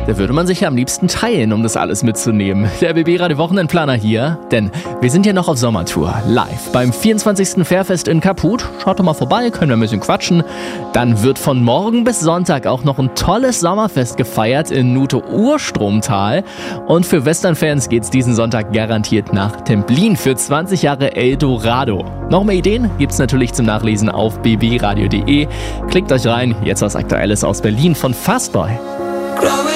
Da würde man sich ja am liebsten teilen, um das alles mitzunehmen. Der BB Radio Wochenendplaner hier, denn wir sind ja noch auf Sommertour, live beim 24. Fährfest in Kaput. Schaut doch mal vorbei, können wir ein bisschen quatschen. Dann wird von morgen bis Sonntag auch noch ein tolles Sommerfest gefeiert in Nuthe-Urstromtal. Und für Western-Fans geht's diesen Sonntag garantiert nach Templin für 20 Jahre Eldorado. Noch mehr Ideen gibt's natürlich zum Nachlesen auf bbradio.de. Klickt euch rein, jetzt was Aktuelles aus Berlin von Fastboy.